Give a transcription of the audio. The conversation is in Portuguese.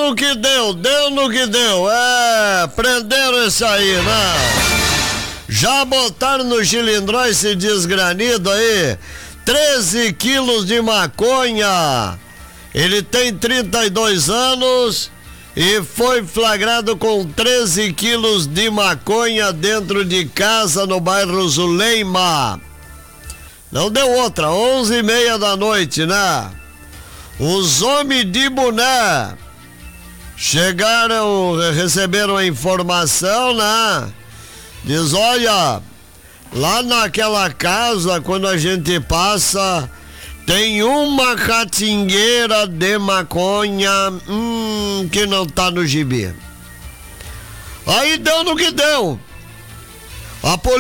no que deu. Prenderam esse aí, né? Já botaram no cilindrão esse desgranido aí, 13 quilos de maconha. Ele tem 32 anos e foi flagrado com 13 quilos de maconha dentro de casa no bairro Zuleima. Não deu outra, 11h30 da noite, né? Os homens de boné receberam a informação, né? Diz, olha, lá naquela casa, quando a gente passa, tem uma catingueira de maconha, que não tá no gibi. Aí deu no que deu. A polícia